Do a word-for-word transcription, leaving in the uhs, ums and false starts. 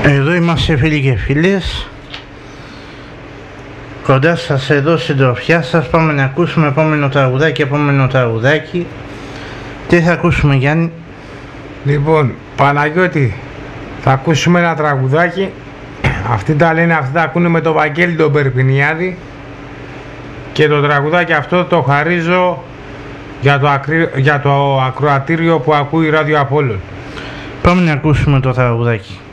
Εδώ είμαστε φίλοι και φίλες, κοντά σας εδώ συντροφιά σας. Πάμε να ακούσουμε επόμενο τραγουδάκι, επόμενο τραγουδάκι. Τι θα ακούσουμε, Γιάννη? Λοιπόν, Παναγιώτη, θα ακούσουμε ένα τραγουδάκι. Αυτοί τα λένε, αυτοί τα ακούνε με το Βαγγέλη τον Περπινιάδη. Και το τραγουδάκι αυτό το χαρίζω για το, ακρι... για το ακροατήριο που ακούει Ράδιο Απόλλων. Πάμε να ακούσουμε το τραγουδάκι.